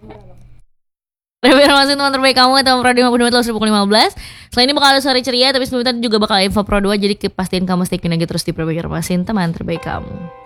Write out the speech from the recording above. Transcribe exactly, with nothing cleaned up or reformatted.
Review masih teman terbaik kamu, teman Pro dua puluh dua seribu lima belas. Selain ini bakal ada sore ceria, tapi sebelum itu juga bakal info Pro dua. Jadi kepastian kamu stay tune lagi terus di Pro Masin, teman terbaik kamu.